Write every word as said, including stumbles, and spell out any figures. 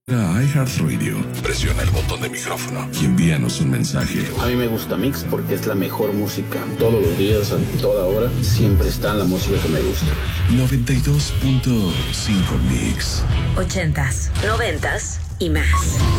A iHeartRadio, presiona el botón de micrófono y envíanos un mensaje. A mí me gusta Mix porque es la mejor música. Todos los días, a toda hora, siempre está la música que me gusta. noventa y dos punto cinco Mix. Ochentas, noventas y más.